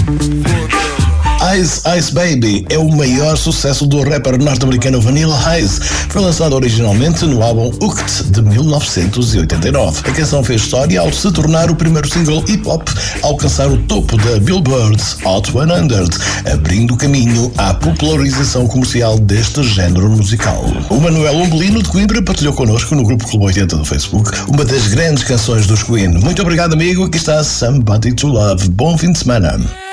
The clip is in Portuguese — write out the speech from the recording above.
Ice Ice Baby é o maior sucesso do rapper norte-americano Vanilla Ice. Foi lançado originalmente no álbum Hooked de 1989. A canção fez história ao se tornar o primeiro single hip-hop a alcançar o topo da Billboard Hot 100, abrindo caminho à popularização comercial deste género musical. O Manuel Umbelino de Coimbra partilhou connosco no grupo Clube 80 do Facebook uma das grandes canções dos Queen. Muito obrigado, amigo. Aqui está Somebody to Love. Bom fim de semana.